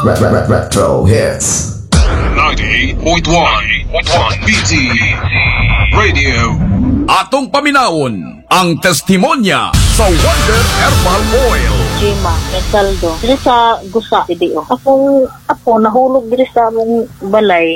Retro Hits 98.1 BT Radio. Atong paminawon ang testimonya sa Wonder Herbal Oil. Gima, Mesaldo. Dili sa gusa, video. Akong nahulog diri sa among balay.